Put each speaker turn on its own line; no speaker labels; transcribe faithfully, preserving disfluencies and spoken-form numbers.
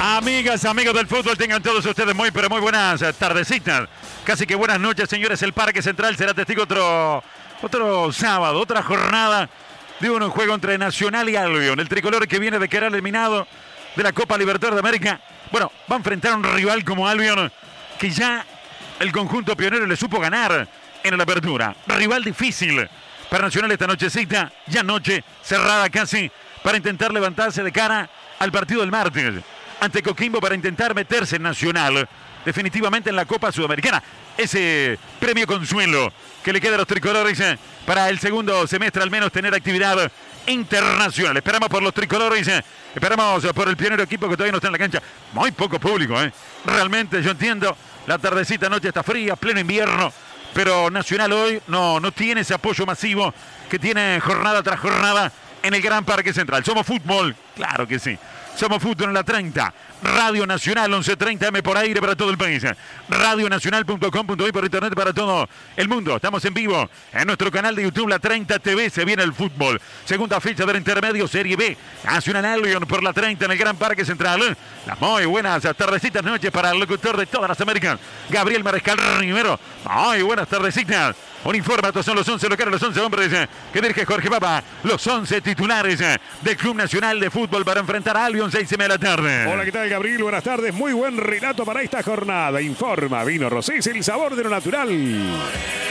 Amigas, amigos del fútbol, tengan todos ustedes muy, pero muy buenas tardecitas. Casi que buenas noches, señores. El Parque Central será testigo otro, otro sábado, otra jornada de un juego entre Nacional y Albion. El tricolor que viene de quedar eliminado de la Copa Libertadores de América. Bueno, va a enfrentar a un rival como Albion, que ya el conjunto pionero le supo ganar en la apertura. Rival difícil para Nacional esta nochecita, ya noche cerrada casi, para intentar levantarse de cara al partido del martes ante Coquimbo, para intentar meterse en Nacional definitivamente en la Copa Sudamericana. Ese premio consuelo que le queda a los tricolores eh, para el segundo semestre, al menos tener actividad internacional. Esperamos por los tricolores, eh, esperamos por el pionero equipo que todavía no está en la cancha. Muy poco público, ¿eh? Realmente, yo entiendo, la tardecita noche está fría, pleno invierno, pero Nacional hoy no, no tiene ese apoyo masivo que tiene jornada tras jornada en el Gran Parque Central. Somos fútbol, claro que sí. Somos fútbol en la treinta. Radio Nacional, once treinta eme por aire para todo el país. radio nacional punto com punto be por internet para todo el mundo. Estamos en vivo en nuestro canal de YouTube, La treinta T V. Se viene el fútbol. Segunda fecha del intermedio, Serie B. Nacional Albion por la treinta en el Gran Parque Central. Las muy buenas tardecitas noches para el locutor de todas las Américas, Gabriel Mariscal Rivero. Muy buenas tardecitas. Un informe, estos son los once locales, los once hombres eh, que dirige Jorge Papa, los once titulares eh, del Club Nacional de Fútbol para enfrentar a Albion, seis y media de la tarde.
Hola, ¿qué tal, Gabriel? Buenas tardes. Muy buen relato para esta jornada. Informa Vino Rosés, el sabor de lo natural.